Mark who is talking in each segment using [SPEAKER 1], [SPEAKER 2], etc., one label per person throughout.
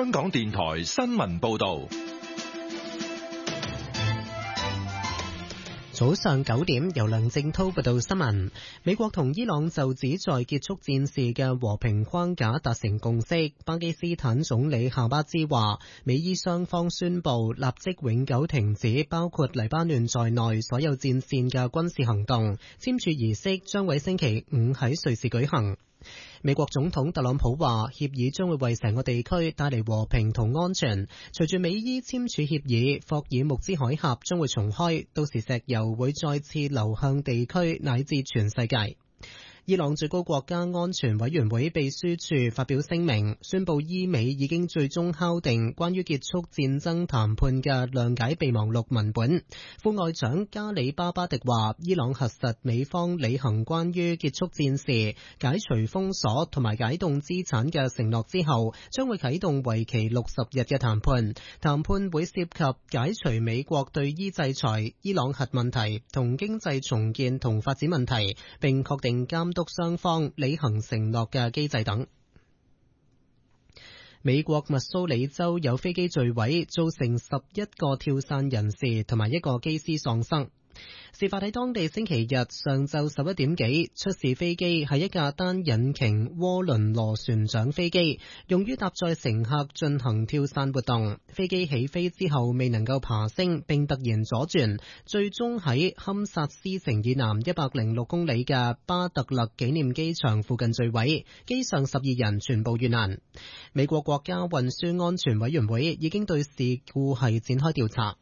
[SPEAKER 1] 香港電台新聞報道。
[SPEAKER 2] 早上9點，由梁正濤報道新聞。美國同伊朗就旨在結束戰事嘅和平框架達成共識。巴基斯坦總理夏巴茲話，美伊雙方宣布立即永久停止包括黎巴嫩在內所有戰線嘅軍事行動。簽署儀式將喺星期5喺瑞士舉行。美國總統特朗普話，協議將會為成個地區帶嚟和平同安全。隨住美伊簽署協議，霍爾木茲海峽將會重開，到時石油會再次流向地區乃至全世界。伊朗最高國家安全委員會秘書處發表聲明，宣布伊美已經最終敲定關於結束戰爭談判嘅諒解備忘錄文本。副外長加里巴巴迪話，伊朗核實美方履行關於結束戰事、解除封鎖同埋解凍資產嘅承諾之後，將會啟動為期60日嘅談判。談判會涉及解除美國對伊制裁、伊朗核問題同經濟重建同發展問題，並確定監督雙方履行承諾嘅機制等。美國密蘇里州有飛機墜毀，造成11個跳傘人士同埋一個機師喪生。事發喺當地星期日上晝11點幾，出事飛機係一架單引擎渦輪螺旋槳飛機，用於搭載乘客進行跳傘活動。飛機起飛之後未能夠爬升，並突然左轉，最終喺堪薩斯城以南106公里嘅巴特勒紀念機場附近墜毀，機上12人全部遇難。美國國家運輸安全委員會已經對事故係展開調查。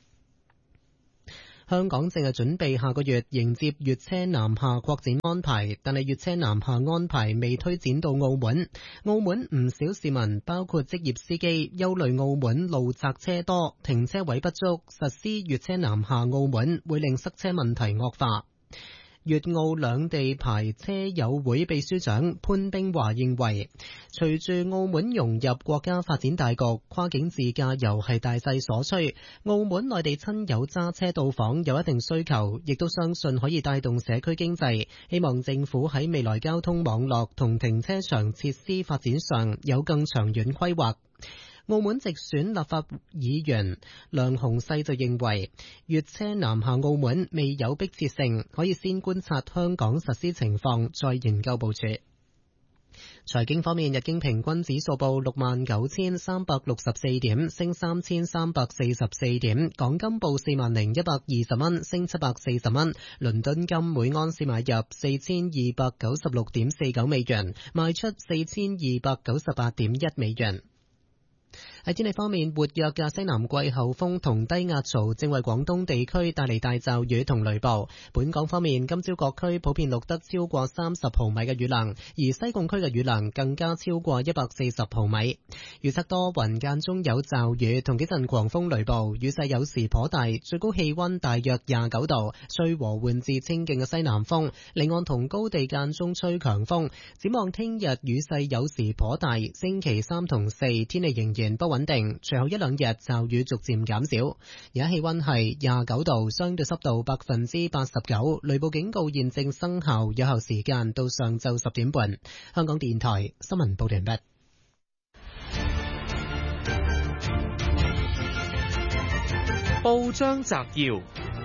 [SPEAKER 2] 香港正係準備下個月迎接粵車南下擴展安排，但係粵車南下安排未推展到澳門。澳門唔少市民，包括職業司機，憂慮澳門路窄車多，停車位不足，實施粵車南下澳門會令塞車問題惡化。粵澳兩地牌車友會秘書長潘冰華認為，隨住澳門融入國家發展大局，跨境自駕遊係大勢所趨。澳門內地親友揸車到訪有一定需求，亦都相信可以帶動社區經濟。希望政府喺未來交通網絡同停車場設施發展上有更長遠規劃。澳門直選立法議員梁鴻勢就認為，粵車南下澳門未有迫切性，可以先觀察香港實施情況，再研究部署。財經方面，日經平均指數報69,364點，升3,344點；港金報40,120蚊，升740蚊；倫敦金每安士買入4,296.49美元，賣出4,298.1美元。喺天氣方面，活躍嘅西南季候風同低壓槽正為廣東地區帶嚟大驟雨同雷暴。本港方面，今朝各區普遍錄得超過30毫米嘅雨量，而西貢區嘅雨量更加超過140毫米。預測多雲間中有驟雨同幾陣狂風雷暴，雨勢有時頗大，最高氣溫大約29度，吹和緩至清勁嘅西南風，離岸同高地間中吹強風。展望聽日雨勢有時頗大，星期3同4天氣仍然不穩定，隨後一兩日驟雨逐漸減少。而家氣溫係29度，相對濕度89%，雷暴警告現正生效，有效時間到上晝10點半。香港電台新聞報道完畢。
[SPEAKER 3] 報章摘要，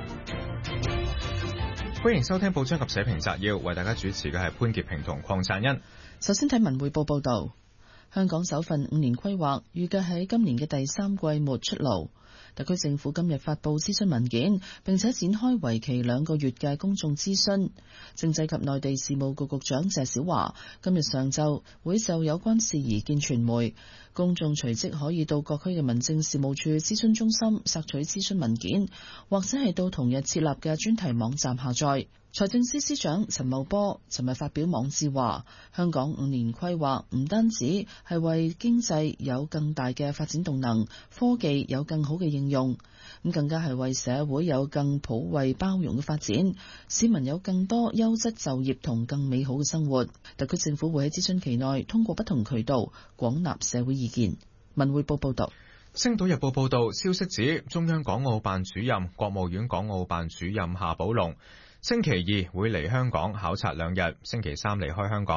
[SPEAKER 3] 歡迎收聽報章及社評摘要，為大家主持嘅係潘潔平同鄺燦恩。
[SPEAKER 4] 首先睇文匯報報道。香港首份5年規劃預計喺今年嘅第3季末出爐。特區政府今日發布諮詢文件，並且展開為期2個月嘅公眾諮詢。政制及內地事務局局長謝小華今日上晝會就有關事宜見傳媒，公眾隨即可以到各區嘅民政事務處諮詢中心索取諮詢文件，或者係到同日設立嘅專題網站下載。財政司司長陳茂波尋日發表網誌話，香港5年規劃唔單止係為經濟有更大嘅發展動能，科技有更好嘅應用，咁更加係為社會有更普惠包容嘅發展，市民有更多優質就業同更美好嘅生活。特區政府會喺諮詢期內通過不同渠道廣納社會意見。文匯報報道。
[SPEAKER 3] 星島日報報道，消息指中央港澳辦主任、國務院港澳辦主任夏寶龍星期二會嚟香港考察2日，星期3離開香港。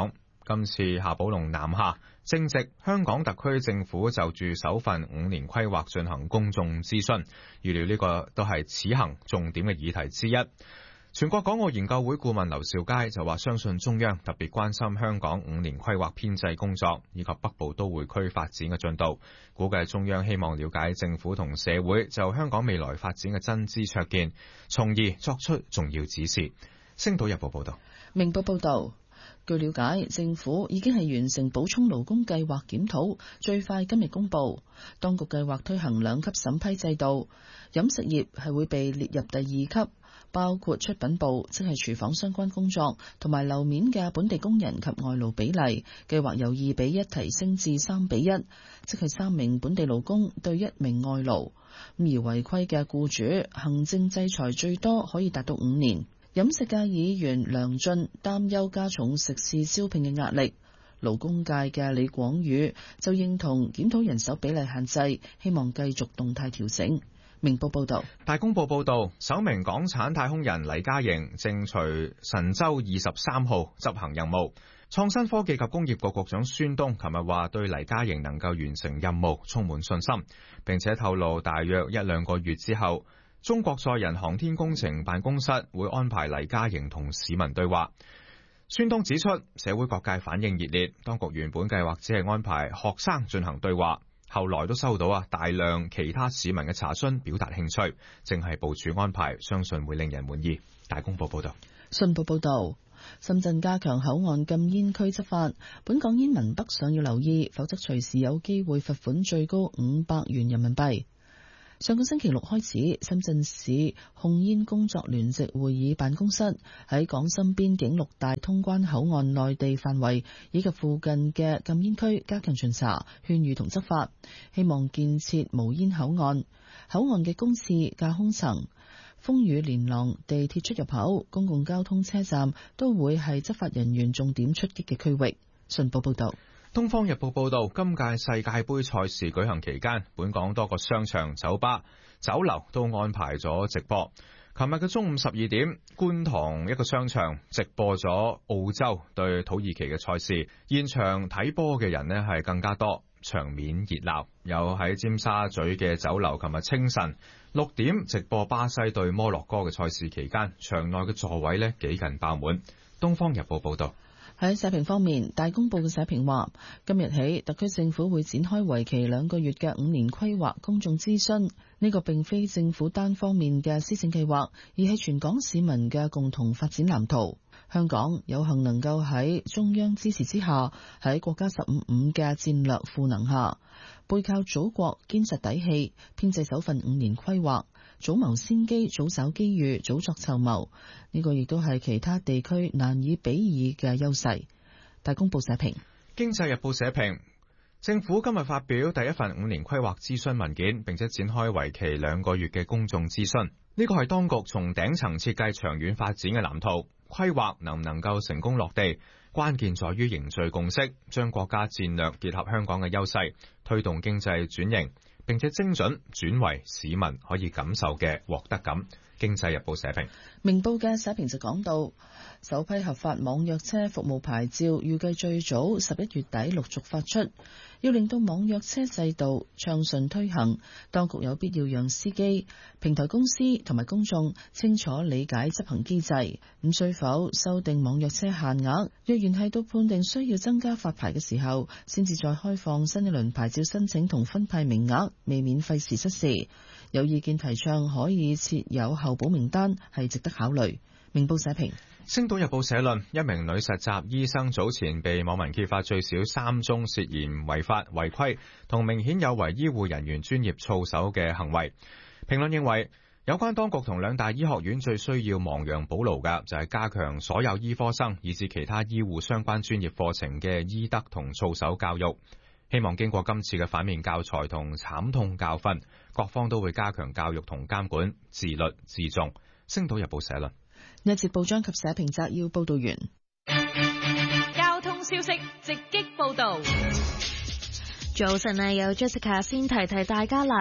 [SPEAKER 3] 今次夏寶龍南下，正值香港特區政府就住首份5年規劃進行公眾諮詢，預料呢個都係此行重點嘅議題之一。全國港澳研究會顧問劉兆佳就話，相信中央特別關心香港5年規劃編制工作以及北部都會區發展嘅進度，估計中央希望了解政府同社會就香港未來發展嘅真知灼見，從而作出重要指示。星島日報報道。
[SPEAKER 4] 明報報道，據了解，政府已經係完成補充勞工計劃檢討，最快今日公佈。當局計劃推行2級審批制度，飲食業係會被列入第2級。包括出品部，即係廚房相關工作，同埋樓面嘅本地工人及外勞比例，計劃由2比1提升至3比1，即係3名本地勞工對1名外勞。而違規嘅僱主，行政制裁最多可以達到5年。飲食界議員梁進擔憂加重食肆招聘嘅壓力，勞工界嘅李廣宇就認同檢討人手比例限制，希望繼續動態調整。明報報道。
[SPEAKER 3] 大公報報道，首名港產太空人黎嘉瑩正隨神舟23號執行任務。創新科技及工業局局長孫東琴日話，對黎嘉瑩能夠完成任務充滿信心，並且透露大約1-2個月之後，中國載人航天工程辦公室會安排黎嘉瑩同市民對話。孫東指出，社會各界反應熱烈，當局原本計劃只係安排學生進行對話，後來都收到大量其他市民嘅查詢，表達興趣，正係部署安排，相信會令人滿意。大公報報道。
[SPEAKER 4] 信報報道，深圳加強口岸禁煙區執法，本港煙民北上要留意，否則隨時有機會罰款最高500元人民幣。上個星期六開始，深圳市控煙工作聯席會議辦公室喺港深邊境6大通關口岸內地範圍以及附近嘅禁煙區加強巡查、勸喻同執法，希望建設無煙口岸。口岸嘅公廁、架空層、風雨連廊、地鐵出入口、公共交通車站都會係執法人員重點出擊嘅區域。信報報道。
[SPEAKER 3] 東方日報報道，今屆世界盃賽事舉行期間，本港多個商場、酒吧、酒樓都安排咗直播。琴日嘅中午12點，觀塘一個商場直播咗澳洲對土耳其嘅賽事，現場睇波嘅人呢係更加多，場面熱鬧。有喺尖沙咀嘅酒樓，琴日清晨6點直播巴西對摩洛哥嘅賽事期間，場內嘅座位呢幾近爆滿。東方日報報道。
[SPEAKER 4] 喺社評方面，大公報嘅社評話，今日起特區政府會展開為期2個月嘅5年規劃公眾諮詢。呢個並非政府單方面嘅施政計劃，而係全港市民嘅共同發展藍圖。香港有幸能夠喺中央支持之下，喺國家15嘅戰略賦能下，背靠祖國堅實底氣，編製首份5年規劃，早謀先機，早找機遇，早作籌謀。呢個亦都係其他地區難以比擬嘅優勢。大公報社評。
[SPEAKER 3] 經濟日報社評，政府今日發表第一份5年規劃諮詢文件，並且展開為期2個月嘅公眾諮詢。呢個係當局從頂層設計長遠發展嘅藍圖，規劃能唔能夠成功落地，關鍵在於凝聚共識，將國家戰略結合香港嘅優勢，推動經濟轉型，並且精準轉為市民可以感受嘅獲得感。經濟日報社評。
[SPEAKER 4] 明報嘅社評就講到，首批合法網約車服務牌照預計最早11月底陸續發出，要令到網約車制度暢順推行，當局有必要讓司機、平台公司同埋公眾清楚理解執行機制。咁需否修訂網約車限額？若然係到判定需要增加發牌嘅時候，先至再開放新一輪牌照申請同分派名額，未免費時失事。有意見提倡可以設有候補名單，係值得考慮。明報社評。
[SPEAKER 3] 星島日報社論，一名女實習醫生早前被網民揭發最少3宗涉嫌違法違規同明顯有違醫護人員專業操守嘅行為。評論認為，有關當局同兩大醫學院最需要亡羊補牢嘅就係加強所有醫科生以至其他醫護相關專業課程嘅醫德同操守教育。希望經過今次嘅反面教材同慘痛教訓，各方都會加強教育同監管，自律自重。星島日報社論。
[SPEAKER 4] 一節報章及社評摘要報道完。
[SPEAKER 5] 交通消息直擊報道。
[SPEAKER 6] 早晨啊，有 Jessica 先提大家啦。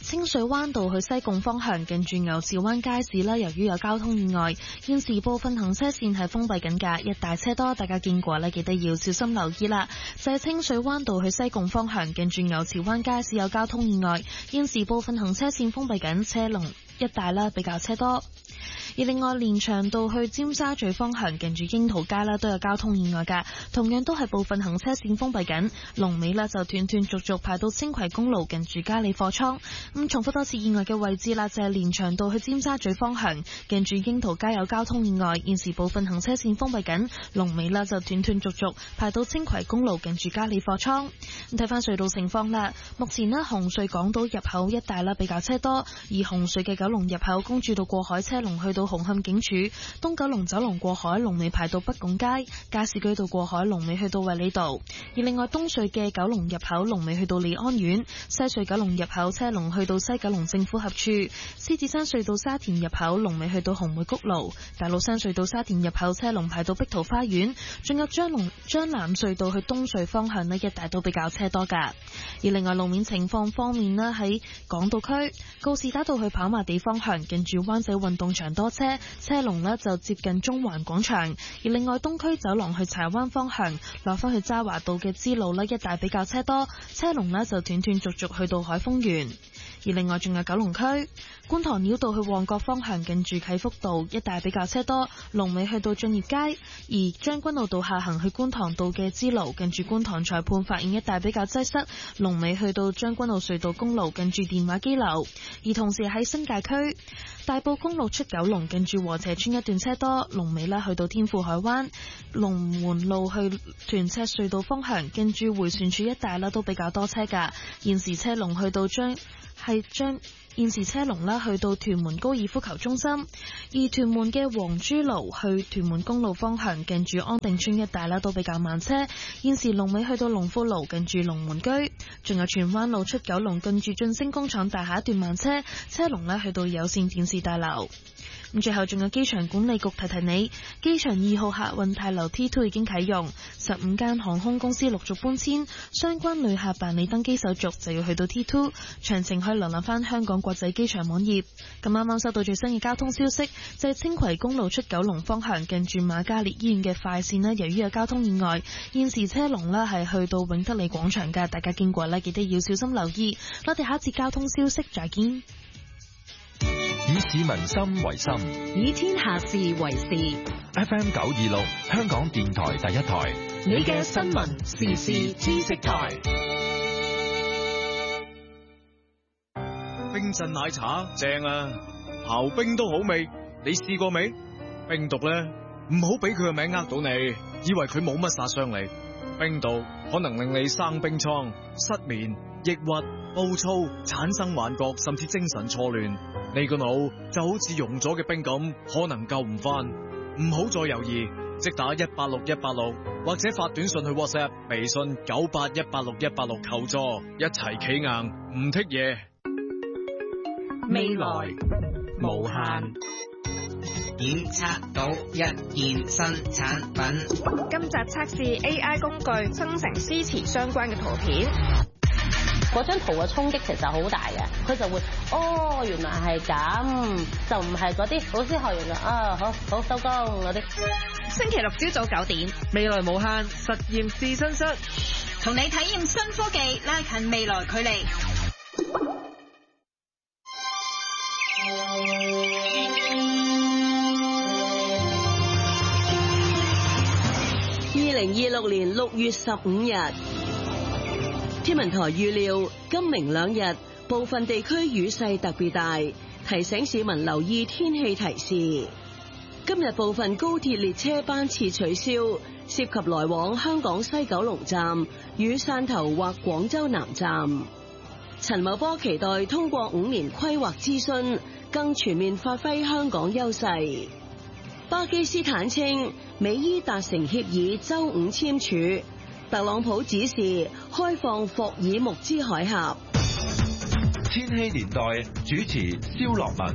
[SPEAKER 6] 清水灣道去西貢方向近住牛池灣街市啦，由於有交通意外，現時部分行車線係封閉緊㗎，一大車多，大家見過呢記得要小心留意啦。就係清水灣道去西貢方向近住牛池灣街市有交通意外，現時部分行車線封閉緊，車龍一帶啦比較車多。而另外連翔道去尖沙咀方向近住櫻桃街啦都有交通意外㗎，同樣都係部分行車線封閉緊，龍尾啦就斷斷續續排到青葵公路近住嘉里貨倉。重複多次意外嘅位置啦，就係連翔道去尖沙咀方向近住櫻桃街有交通意外，現時部分行車線封閉緊，龍尾啦就斷斷續續排到青葵公路近住嘉里貨倉。睇翻隧道情況啦，目前呢紅隧港島入口一帶啦比較車多，而紅隧嘅九龍入口公主道過海車龍去到紅磡警署，東九龍走廊過海龍尾排到北拱街，加士居道過海龍尾去到衛理道。而另外東隧嘅九龍入口龍尾去到利安苑，西隧九龍入口車龍去到西九龍政府合署，獅子山隧道沙田入口龍尾去到紅梅谷路，大老山隧道沙田入口車龍排到碧桃花園，仲有將藍隧道去東隧方向呢一帶都比較車多噶。而另外路面情況方面呢，喺港島區告士打道去跑馬地方向近住灣仔運動場多車龍呢就接近中環廣場。而另外東區走廊去柴灣方向落返去渣華道嘅支路呢一帶比較車多，車龍呢就斷斷續續去到海峰園。而另外仲有九龍區觀塘繞道去旺角方向近住啟福道一帶比較車多，龍尾去到駿業街。而將軍澳道下行去觀塘道嘅支路近住觀塘裁判法院一帶比較擠塞，龍尾去到將軍澳隧道公路近住電話機樓。而同時喺新界區大埔公路出九龍近住禾輋村一段車多，龍尾呢去到天富海灣。龍門路去屯赤隧道方向近住迴旋處一帶啦都比較多車㗎，現時車龍去到現時車龍啦去到屯門高爾夫球中心。而屯門嘅黃珠路去屯門公路方向近住安定村一帶啦都比較慢車，現時龍尾去到龍富路近住龍門居。仲有荃灣路出九龍近住晉升工廠大廈一段慢車，車龍呢去到有線電視大樓。最後仲有機場管理局提提你，機場2號客運大樓 T2 已經啟用，15間航空公司陸續搬遷，相關旅客辦理登機手續就要去到 T2， 詳情可以瀏覽翻香港國際機場網頁。咁啱啱收到最新嘅交通消息，就係青葵公路出九龍方向近住瑪嘉烈醫院嘅快線呢，由於有交通意外，現時車龍呢係去到永德利廣場㗎，大家經過呢記得要小心留意。我哋下一節交通消息再見。
[SPEAKER 1] 以市民心為心，
[SPEAKER 7] 以天下事為事。
[SPEAKER 1] FM 926，香港電台第一台，
[SPEAKER 7] 你嘅新聞時事知識台。
[SPEAKER 8] 冰鎮奶茶正啊，刨冰都好味，你試過未？冰毒咧，唔好俾佢個名呃到你，以為佢冇乜殺傷力。冰毒可能令你生冰瘡、失眠、抑鬱、暴躁、產生幻覺，甚至精神錯亂。你個腦就好似溶咗嘅冰咁，可能救唔翻。唔好再猶豫，即打186186，或者發短信去 WhatsApp、微信98186-186求助，一齊企硬，唔剔嘢。
[SPEAKER 7] 未來無限，
[SPEAKER 9] 檢測到一件新產品。
[SPEAKER 5] 今集測試 AI 工具生成詩詞相關嘅圖片。
[SPEAKER 10] 嗰張圖嘅衝擊其實好大嘅，佢就會原來係咁，就唔係嗰啲老師學完啦好收工嗰啲。
[SPEAKER 5] 星期六朝早9點，
[SPEAKER 11] 未來無限實驗試身室，
[SPEAKER 12] 同你體驗新科技，拉近未來距離。
[SPEAKER 13] 2026年6月15日。天文台預料今明兩日部分地區雨勢特別大，提醒市民留意天氣提示。今日部分高鐵列車班次取消，涉及來往香港西九龍站與汕頭或廣州南站。陳茂波期待通過5年規劃諮詢，更全面發揮香港優勢。巴基斯坦稱美伊達成協議，周五簽署。特朗普指示開放霍爾木茲海峽。
[SPEAKER 1] 千禧年代主持蕭樂文。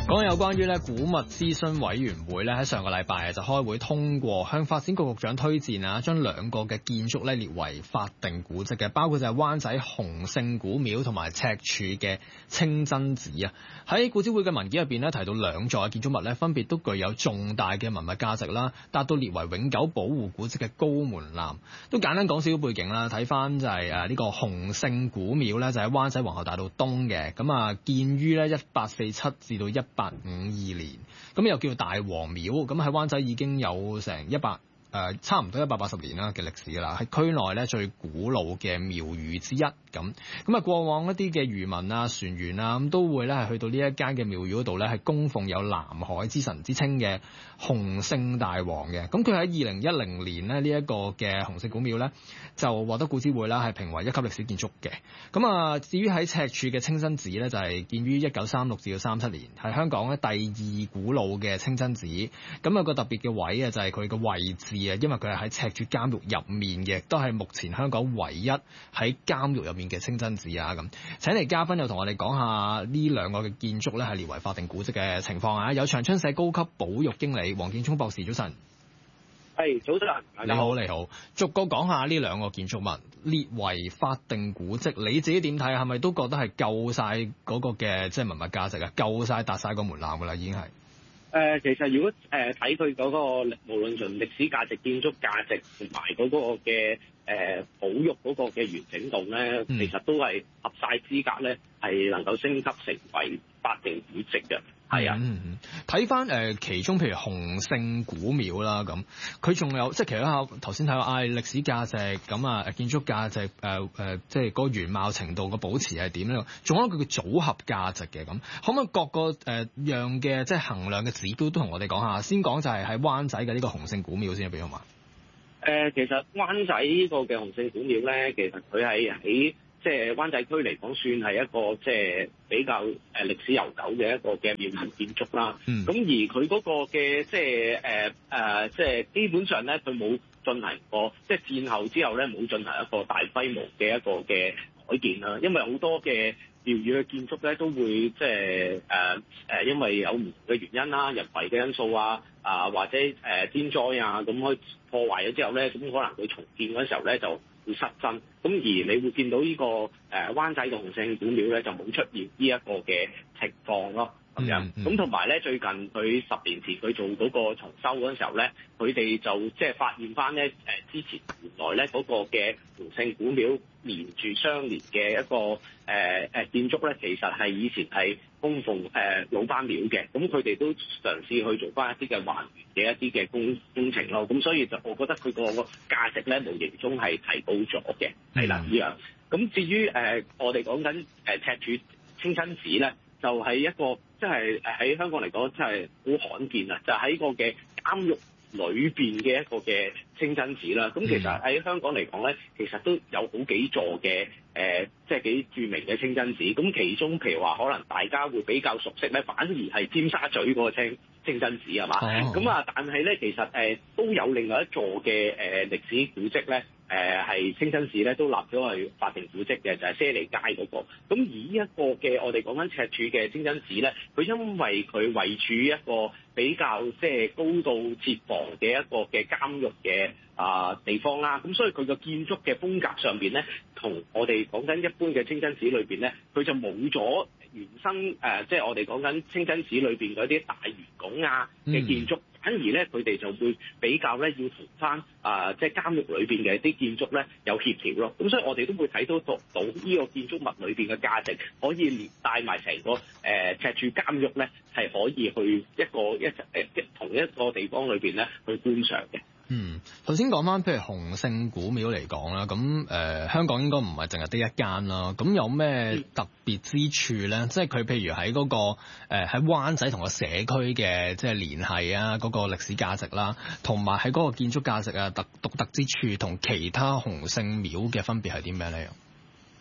[SPEAKER 14] 講有關於咧古物諮詢委員會咧喺上個禮拜就開會通過向發展局局長推薦啊，將兩個嘅建築咧列為法定古蹟嘅，包括就係灣仔洪聖古廟同埋赤柱嘅清真寺啊。喺古諮會嘅文件入邊咧提到兩座嘅建築物咧分別都具有重大嘅文物價值啦，達到列為永久保護古蹟嘅高門檻。都簡單講少少背景啦，睇翻就係呢個洪聖古廟咧就喺灣仔皇后大道東嘅，咁啊建於咧1847至到1852年，咁又叫大王廟，咁喺灣仔已經有成差唔多180年啦嘅歷史啦，係區內咧最古老嘅廟宇之一。咁啊，過往一啲嘅漁民啊、船員啊，咁都會咧係去到呢一間嘅廟宇嗰度咧，係供奉有南海之神之稱嘅洪聖大王嘅。咁佢喺2010年咧呢一個嘅洪聖古廟咧就獲得古諮會啦係評為1級歷史建築嘅。咁啊，至於喺赤柱嘅清真寺咧就係建於1936至到37年，係香港咧第2古老嘅清真寺。咁有個特別嘅位啊就係佢嘅位置啊，因為佢係喺赤柱監獄入面嘅，都係目前香港唯一喺監獄入面嘅清真寺啊。咁請嚟嘉賓又同我哋講下呢兩個嘅建築咧係列為法定古蹟嘅情況啊。有長春社高級保育經理黃建聰博士，早晨。
[SPEAKER 15] 係，早晨。
[SPEAKER 14] 你好，你好。逐個講下呢兩個建築物列為法定古蹟，你自己點睇？係咪都覺得係夠晒嗰個嘅即係文物價值啊？夠晒達晒個門檻噶啦，已經係。
[SPEAKER 15] 其實如果睇佢嗰個無論從歷史價值、建築價值同埋嗰個嘅保育嗰個嘅完整度咧，其實都係合晒資格咧，係能夠升級成為法定古蹟嘅。係啊，
[SPEAKER 14] 睇翻其中譬如洪聖古廟啦，咁佢仲有即係其他頭先睇到歷史價值咁啊，建築價值即係嗰個原貌程度嘅保持係點咧？仲有佢嘅組合價值嘅，咁可唔可以各個樣嘅即係衡量嘅指標都同我哋講下？先講就係喺灣仔嘅呢個洪聖古廟先，俾好嘛？
[SPEAKER 15] 其實灣仔呢個嘅洪聖古廟咧，其實佢係喺即係灣仔區嚟講，算係一個即係比較歷史悠久嘅一個嘅廟宇建築啦。咁而佢嗰個嘅即係基本上咧，佢冇進行過即係戰後之後咧，冇進行一個大規模嘅一個嘅改建啦。因為好多嘅廟宇嘅建築咧，都會即係因為有唔同嘅原因啦，人為嘅因素啊，或者天災啊，咁可以破壞咗之後咧，咁可能佢重建嗰時候咧就會失真。咁而你會見到呢個灣仔嘅洪聖古廟咧，就冇出現呢一個嘅情況咯，咁樣。咁同埋咧，最近佢10年前佢做嗰個重修嗰陣時候咧，佢哋就即係發現翻咧之前原來咧嗰個嘅洪聖古廟連住相連嘅一個建築咧，其實係以前係供奉老班廟嘅。咁佢哋都嘗試去做翻一啲嘅還原嘅一啲嘅工程咯。咁所以就我覺得佢個價值咧，無形中係提高咗嘅。係啦，呢樣。咁至於我哋講緊赤柱清真寺咧，就係一個即係喺香港嚟講真係好罕見啊！就喺個嘅監獄裏邊嘅一個嘅清真寺啦。咁其實喺香港嚟講咧，其實都有好幾座嘅即係幾著名嘅清真寺。咁其中譬如話，可能大家會比較熟悉咧，反而係尖沙咀嗰個清真寺係嘛？咁但係咧，其實都有另外一座嘅歷史古蹟咧。係清真寺咧都立咗係法定古蹟嘅，就係瀉利街嗰個。咁而呢一個嘅我哋講緊赤柱嘅清真寺咧，佢因為佢位處一個比較即係高度設防嘅一個嘅監獄嘅地方啦，咁所以佢個建築嘅風格上邊咧，同我哋講緊一般嘅清真寺裏邊咧，佢就冇咗原生即係我哋講緊清真寺裏邊嗰啲大圓拱嘅建築。反而咧，佢哋就會比較咧，要同翻即係監獄裏邊嘅啲建築咧有協調咯。咁所以我哋都會睇到呢個建築物裏邊嘅價值，可以連帶埋成個赤柱監獄咧，係可以去同一個地方裏邊咧去觀賞嘅。
[SPEAKER 14] 頭先講翻譬如洪聖古廟嚟講啦，咁香港應該唔係淨係得一間啦，咁有咩特別之處咧？即係佢譬如喺嗰個喺灣仔同個社區嘅即係聯繫啊，嗰個歷史價值啦，同埋喺嗰個建築價值啊獨特之處，同其他洪聖廟嘅分別係啲咩咧？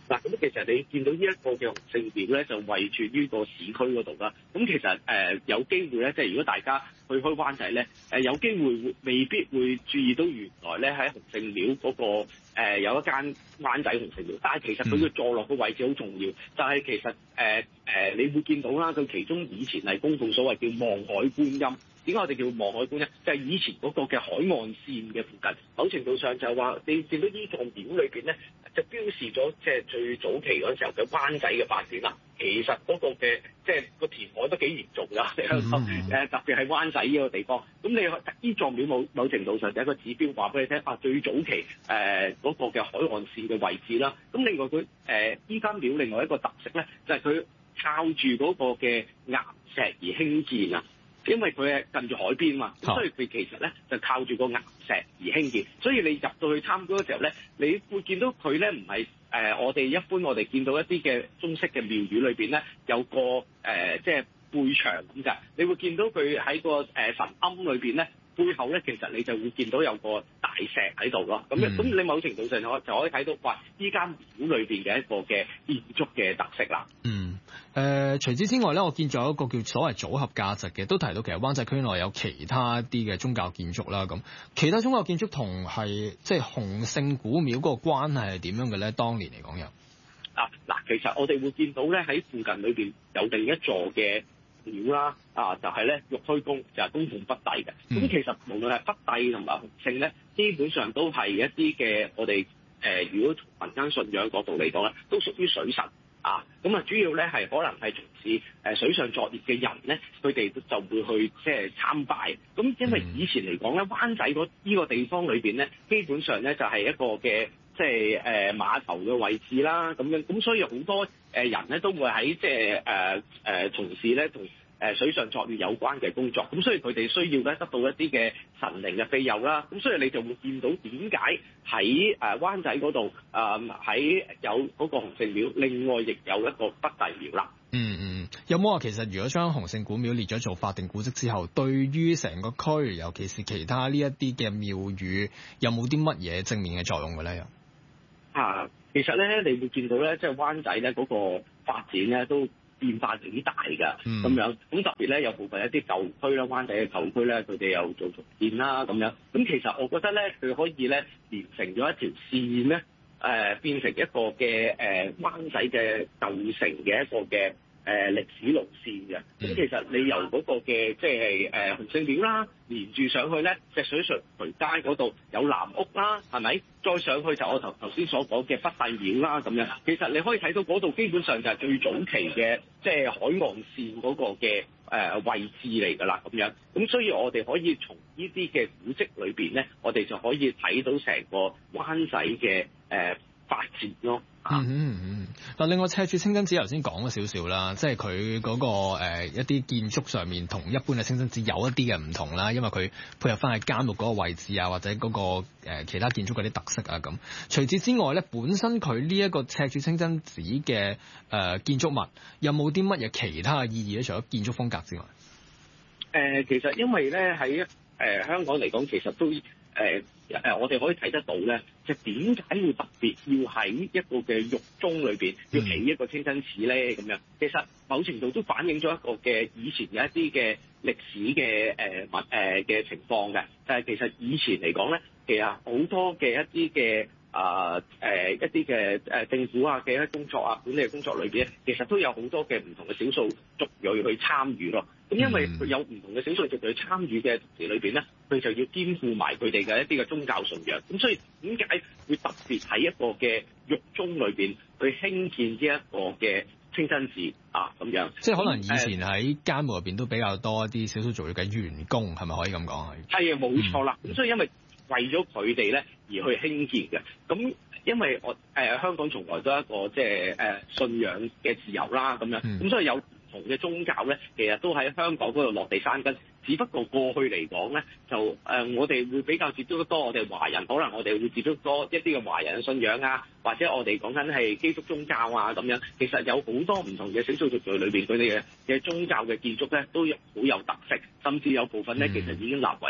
[SPEAKER 15] 嗱，咁其實你見到呢一個嘅洪聖廟咧，就位處於個市區嗰度啦。咁其實有機會咧，即係如果大家去開灣仔咧，有機會未必會注意到原來咧喺洪聖廟嗰個有一間灣仔洪聖廟，但係其實佢嘅坐落嘅位置好重要，就係其實你會見到啦，佢其中以前係供奉所謂叫望海觀音。點解我哋叫望海觀音？就係以前嗰個嘅海岸線嘅附近，某程度上就係話你見到呢座廟裏邊咧，就標示咗即係最早期嗰陣時候嘅灣仔嘅發展啦。其實嗰個嘅即係個填海都幾嚴重㗎，香港特別係灣仔呢個地方。咁你呢座廟某程度上就係一個指標，話俾你聽最早期嗰個嘅海岸線嘅位置啦。咁另外佢依間廟另外一個特色咧，就係佢靠住嗰個嘅岩石而興建啊。因為佢係近住海邊嘛，所以佢其實咧就靠住個岩石而興建。所以你入到去參觀嘅時候咧，你會見到佢咧唔係我哋一般我哋見到一啲嘅中式嘅廟宇裏邊咧有個即係背牆咁㗎。你會見到佢喺個神龕裏邊咧背後咧，其實你就會見到有個大石喺度咯。咁你某程度上就可以睇到話依間廟裏邊嘅一個嘅建築嘅特色啦。
[SPEAKER 14] 除此之外咧，我見咗一個叫所謂組合價值嘅，都提到其實灣仔區內有其他啲嘅宗教建築啦。咁其他宗教建築同係即係洪聖古廟嗰個關係係點樣嘅咧？當年嚟講又
[SPEAKER 15] 嗱，其實我哋會見到咧喺附近裏邊有另一座嘅廟啦，就係咧玉虛宮，就係供奉北帝嘅。咁其實無論係北帝同埋洪聖咧，基本上都係一啲嘅我哋如果從民間信仰角度嚟講咧，都屬於水神。咁主要咧係可能係從事水上作業嘅人咧，佢哋就會去即係參拜。咁因為以前嚟講咧，灣仔呢個地方裏邊咧，基本上咧就係一個嘅即係碼頭嘅位置啦，咁樣咁所以好多人咧都會喺即係從事咧同水上作業有關嘅工作，咁所以佢哋需要咧得到一啲嘅神靈嘅庇佑啦，咁所以你就會見到點解喺灣仔嗰度喺有嗰個洪聖廟，另外亦有一個北帝廟啦。
[SPEAKER 14] 有冇話其實如果將洪聖古廟列咗做法定古蹟之後，對於成個區，尤其是其他呢一啲嘅廟宇，有冇啲乜嘢正面嘅作用嘅咧？
[SPEAKER 15] 其實咧，你會見到咧，即係灣仔咧嗰個發展咧都變化幾大㗎，咁樣咁特別咧，有部分一啲舊區啦，灣仔嘅舊區咧，佢哋又做重建啦，咁樣咁其實我覺得咧，佢可以咧連成咗一條線咧，變成一個嘅灣仔嘅舊城嘅一個嘅歷史路線嘅。咁其實你由嗰個嘅即係洪聖廟啦，連住上去咧，石水渠街嗰度有藍屋啦，係咪？再上去就我頭先所講嘅北帝廟啦，咁樣其實你可以睇到嗰度基本上就係最早期嘅即係海岸線嗰個嘅位置嚟㗎啦，咁樣咁所以我哋可以從呢啲嘅古蹟裏邊咧，我哋就可以睇到成個灣仔嘅發展咯。
[SPEAKER 14] 嗱，另外赤柱清真寺頭先講咗少少啦，即係佢嗰個一啲建築上面同一般嘅清真寺有一啲嘅唔同啦，因為佢配合翻喺監獄嗰個位置啊，或者嗰個其他建築嗰啲特色啊咁。除此之外咧，本身佢呢一個赤柱清真寺嘅建築物有冇啲乜嘢其他嘅意義咧？除咗建築風格之外，
[SPEAKER 15] 其實因為咧喺香港嚟講，其實都我哋可以睇得到咧，就點解會特別要喺一個嘅獄中裏邊要起一個清真寺咧？咁樣其實某程度都反映咗一個嘅以前有一啲嘅歷史嘅嘅情況嘅。但係其實以前嚟講咧，其實好多嘅一啲嘅一啲嘅政府啊嘅一啲工作啊管理嘅工作裏邊咧，其實都有好多嘅唔同嘅少數族裔去參與咯。咁因為佢有唔同嘅少數族裔參與嘅同時裏邊咧，佢就要肩負埋佢哋嘅一啲嘅宗教信仰。咁所以點解會特別喺一個嘅獄中裏邊去興建呢一個嘅清真寺啊咁樣？即係可能以前喺監獄入邊都比較多一啲少數族裔嘅員工，係咪可以咁講？係啊，冇錯啦。咁所以因為為咗佢哋咧而去興建嘅，咁因為我香港從來都係一個即係信仰嘅自由啦，咁樣咁所以有唔同嘅宗教咧，其實都喺香港嗰度落地生根。只不過過去嚟講咧，就我哋會比較接觸得多我哋華人，可能我哋會接觸多一啲嘅華人嘅信仰啊，或者我哋講緊係基督宗教啊咁樣。其實有好多唔同嘅少數族裔裏邊，佢哋嘅宗教嘅建築咧都好有特色，甚至有部分咧其實已經立為咗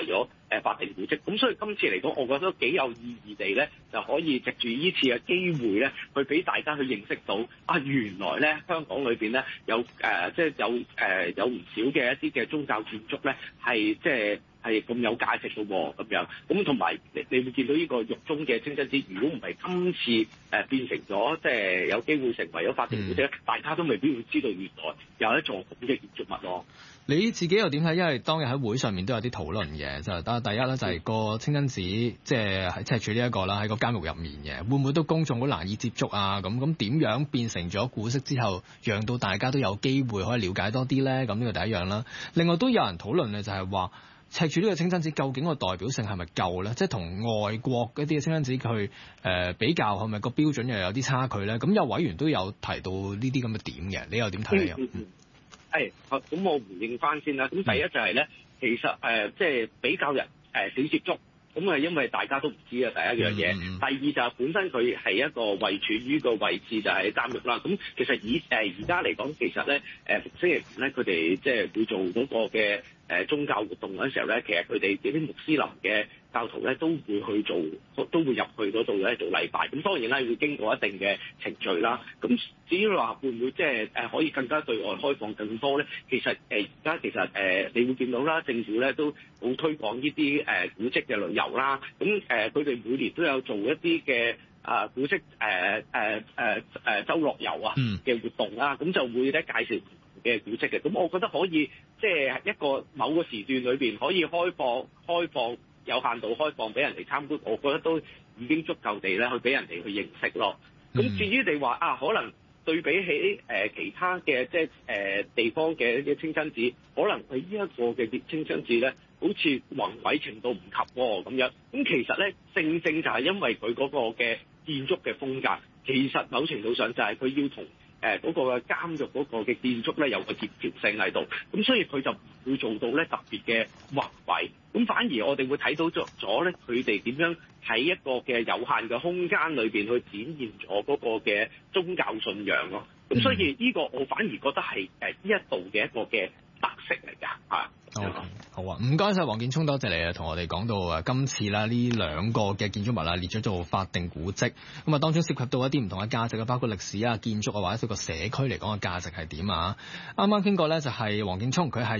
[SPEAKER 15] 法定古蹟。咁所以今次嚟講，我覺得幾有意義地咧，就可以藉住呢次嘅機會咧，去俾大家去認識到原來咧香港裏邊咧有即係有唔少嘅一啲嘅宗教建築咧，係即係咁有價值嘅喎，咁樣。咁同埋你會見到呢個獄中嘅清真寺，如果唔係今次變成咗即係有機會成為咗法定古蹟，大家都未必會知道原來有一座咁嘅建築物咯。
[SPEAKER 14] 你自己又點睇？因為當日喺會上面都有啲討論嘅，就第一咧就係個清真寺，即係喺赤柱呢一個啦，喺個監獄入面嘅，會唔會都公眾好難以接觸啊？咁點樣變成咗古蹟之後，讓到大家都有機會可以了解多啲咧？咁呢個第一樣啦。另外都有人討論嘅就係話，赤柱呢個清真寺究竟個代表性係咪夠咧？即係同外國一啲嘅清真寺去比較，係咪個標準又有啲差距咧？咁有委員都有提到呢啲咁嘅點嘅，你又點睇咧？
[SPEAKER 15] 咁我回應翻先啦。咁第一就係咧，其實即係比較人少接觸，咁因為大家都唔知啊，第一樣嘢。第二就係本身佢係一個位處於個位置就係監獄啦。咁其實而家嚟講，其實咧星期五咧，佢哋即係會做嗰個嘅宗教活動嗰陣時候咧，其實佢哋啲穆斯林嘅教徒咧都會去做，都會入去嗰度咧做禮拜。咁當然啦，會經過一定嘅程序啦。咁至於話會唔會即係可以更加對外開放更多咧？其實而家其實你會見到啦，政府咧都好推廣呢啲古蹟嘅旅遊啦。咁佢哋每年都有做一啲嘅古蹟周樂遊啊嘅活動啦。咁就會咧介紹嘅古蹟嘅。咁我覺得可以即係一個某個時段裏邊可以開放有限度開放俾人哋參觀，我覺得都已經足夠地咧去俾人哋去認識咯。咁至於你話可能對比起其他嘅即係地方嘅一啲清真寺，可能佢呢一個嘅清真寺咧，好似宏偉程度唔及咁樣。咁其實咧，正正就係因為佢嗰個嘅建築嘅風格，其實某程度上就係佢要同嗰個嘅監獄嗰個嘅建築咧有個協調性喺度，咁所以佢就唔會做到咧特別嘅宏偉，咁反而我哋會睇到咗咧佢哋點樣喺一個嘅有限嘅空間裏邊去展現咗嗰個嘅宗教信仰咯。咁所以呢個我反而覺得係呢一度嘅一個嘅特色嚟㗎嚇。
[SPEAKER 14] 好啊，唔該晒黃建聰，多謝你啊，同我哋講到今次啦呢兩個嘅建築物列咗做法定古蹟，咁啊當中涉及到一啲唔同嘅價值啊，包括歷史啊、建築啊，或者對個社區嚟講嘅價值係點啊？啱啱傾過咧就係黃建聰，佢係